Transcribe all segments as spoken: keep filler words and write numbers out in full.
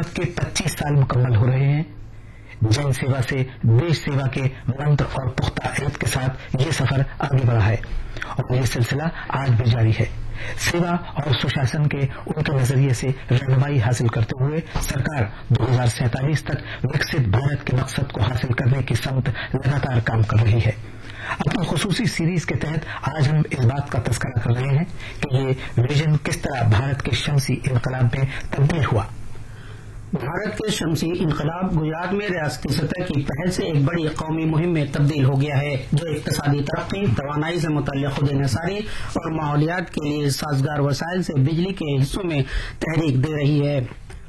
भारत के पच्चीस साल मुकम्मल हो रहे हैं। जन सेवा से देश सेवा के मंत्र और पुख्ता अहद के साथ ये सफर आगे बढ़ा है और ये सिलसिला आज भी जारी है। सेवा और सुशासन के उनके नजरिए से रहनुमाई हासिल करते हुए सरकार दो हजार सैंतालीस तक विकसित भारत के मकसद को हासिल करने की समत लगातार काम कर रही है। अपनी खुसूसी सीरीज के तहत आज हम इस बात का तस्करा कर रहे हैं कि ये विजन किस तरह भारत के शमसी इनकलाब में तब्दील हुआ। भारत के शमसी इनकलाब गुजरात में रियासती सतह की पहल से एक बड़ी कौमी मुहिम में तब्दील हो गया है, जो इक्तिसादी तरक्की, तवानाई से मुतल्लिक़ खुद इन्हिसारी और माहौलियात के लिए साजगार वसाइल से बिजली के हिस्सों में तहरीक दे रही है।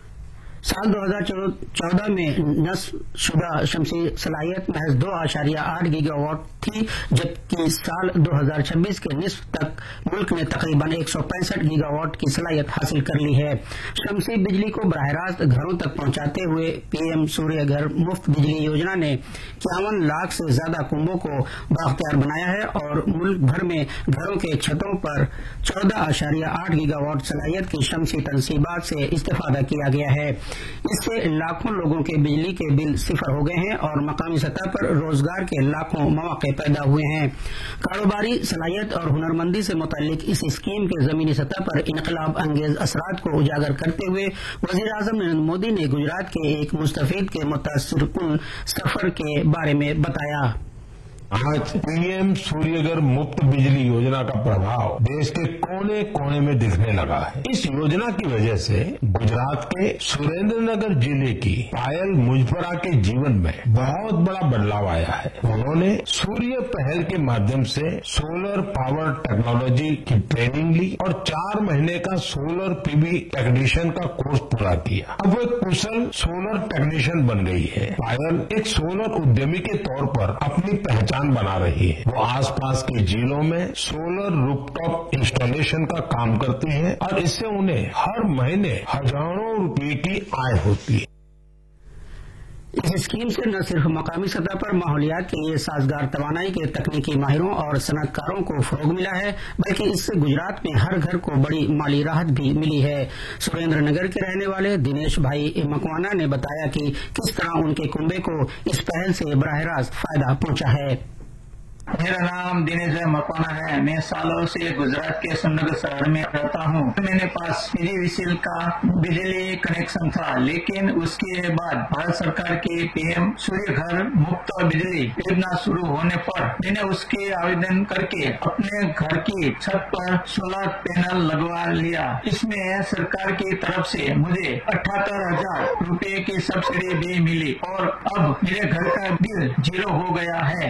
साल दो हजार चौदह में नस्ब शुदा शमसी सलाहियत महज दो आशारिया आठ गीगावाट थी, जबकि साल दो हजार छब्बीस के निस्फ तक मुल्क ने तकरीबन एक सौ पैंसठ गीगावाट की सलाहियत हासिल कर ली है। शमसी बिजली को बराह रास्त घरों तक पहुंचाते हुए पीएम सूर्य घर मुफ्त बिजली योजना ने इक्यावन लाख से ज्यादा कुंबों को बाख्तियार बनाया है और मुल्क भर में घरों के छतों पर चौदह आशारिया आठ गीगावाट सलाहियत की शमसी तनसीबात से इस्तेफादा किया गया है। इससे लाखों लोगों के बिजली के बिल सिफर हो गए हैं और मकामी सतह पर रोजगार के लाखों मौके पैदा हुए हैं। कारोबारी सलाहियत और हुनरमंदी से मुतल्लिक इस स्कीम के जमीनी सतह पर इनकलाब अंगेज असरात को उजागर करते हुए वजीर आजम नरेंद्र मोदी ने गुजरात के एक मुस्तफीद के मुतासिरकुन सफर के बारे में बताया। आज पीएम सूर्यघर मुफ्त बिजली योजना का प्रभाव देश के कोने कोने में दिखने लगा है। इस योजना की वजह से गुजरात के सुरेंद्र नगर जिले की पायल मुजफरा के जीवन में बहुत बड़ा बदलाव आया है। उन्होंने सूर्य पहल के माध्यम से सोलर पावर टेक्नोलॉजी की ट्रेनिंग ली और चार महीने का सोलर पीवी टेक्नीशियन का कोर्स पूरा किया। अब वो एक कुशल सोलर टेक्नीशियन बन गई है। पायल एक सोलर उद्यमी के तौर पर अपनी पहचान बना रही है। वो आसपास के जिलों में सोलर रूफटॉप इंस्टॉलेशन का काम करती है और इससे उन्हें हर महीने हजारों रुपए की आय होती है। इस स्कीम से न सिर्फ मकामी सतह पर माहौलियात के लिए साजगार तवानाई के तकनीकी माहिरों और सनतकारों को फरोग मिला है, बल्कि इससे गुजरात में हर घर को बड़ी माली राहत भी मिली है। सुरेंद्र नगर के रहने वाले दिनेश भाई मकवाना ने बताया कि किस तरह उनके कुंबे को इस पहल से बराह रास्त फायदा पहुंचा है। मेरा नाम दिनेश भाई मकवाना है। मैं सालों से गुजरात के सुरेंद्र शहर में रहता हूँ। मेरे पास पीजीवीसीएल का बिजली कनेक्शन था, लेकिन उसके बाद भारत सरकार के पीएम सूर्य घर मुफ्त बिजली योजना शुरू होने पर मैंने उसके आवेदन करके अपने घर की छत पर सोलर पैनल लगवा लिया। इसमें सरकार की तरफ से मुझे अठहत्तर हजार रूपये की सब्सिडी भी मिली और अब मेरे घर का बिल जीरो हो गया है।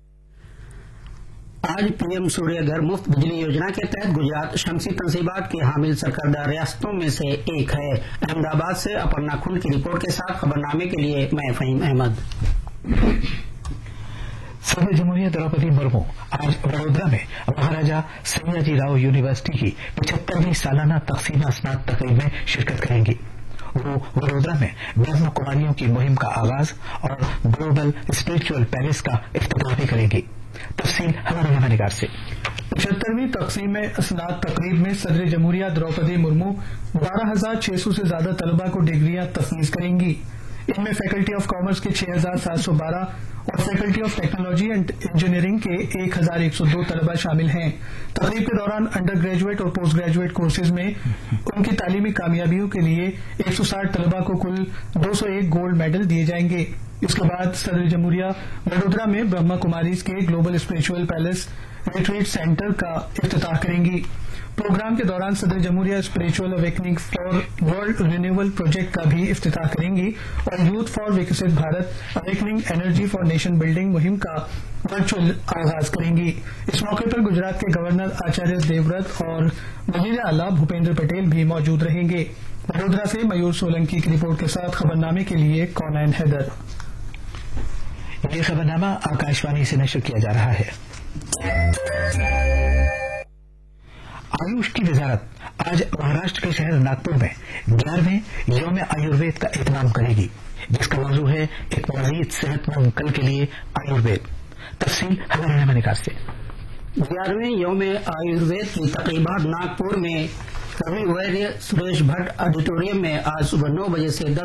आज पीएम सूर्य घर मुफ्त बिजली योजना के तहत गुजरात शमसी तनसीबात की हामिल सरकर्दा रियासतों में से एक है। अहमदाबाद से अपर्णा खुंड की रिपोर्ट के साथ खबरनामे के लिए मैं फहीम अहमद। सदर जमहूरिया द्रौपदी मुर्मू आज वडोदरा में महाराजा सयाजी राव यूनिवर्सिटी की पचहत्तरवीं सालाना तकसीम स्नात तकरीब में शिरकत करेंगी। वो वडोदरा में ब्रह्म कुमारियों की मुहिम का आगाज और ग्लोबल स्पिरिचुअल पैलेस का इफ्तिताह भी करेंगी। तफसील हमारे यहाँ निगार से। पचहत्तरवीं तकसीम स्नात तकरीब में सदर जमहूरिया द्रौपदी मुर्मू बारह हजार छह सौ से ज्यादा तलबा को डिग्रियां तफवीज करेंगी। इनमें फैकल्टी ऑफ कॉमर्स के छह हजार सात सौ बारह और faculty of technology and engineering के एक हजार एक सौ दो तलबा शामिल हैं। तकरीब के दौरान अंडर ग्रेजुएट और पोस्ट ग्रेजुएट कोर्सेज में उनकी तालीमी कामयाबियों के लिए एक सौ साठ तलबा को कुल दो सौ एक गोल्ड मेडल दिए जाएंगे। इसके बाद सदर जमहूरिया वडोदरा में ब्रह्मा कुमारीज के global spiritual palace retreat centre का इफ्तिताह करेंगी। प्रोग्राम के दौरान सदर जमहूरिया spiritual awakening for world renewal project का भी इफ्तिताह करेंगी और यूथ फॉर विकसित Bharat awakening energy for nation building मुहिम का वर्चुअल आगाज करेंगी। इस मौके पर गुजरात के गवर्नर आचार्य देवव्रत और वजीर आला भूपेंद्र पटेल भी मौजूद रहेंगे। वडोदरा से मयूर सोलंकी की रिपोर्ट के साथ खबरनामे के लिए कौनैन हैदर। ये खबरनामा आकाशवाणी से नशर किया जा रहा है। आयुष की वजारत आज महाराष्ट्र के शहर नागपुर में ग्यारहवें यौम आयुर्वेद का एहतमाम करेगी, जिसका मौजू है एक मजीद सेहतमंद कल के लिए आयुर्वेद। तफसील हमारे नमनिकार से। ग्यारहवें यौम आयुर्वेद की तकरीबात नागपुर में कवि वैद्य सुरेश भट्ट ऑडिटोरियम में आज सुबह नौ बजे से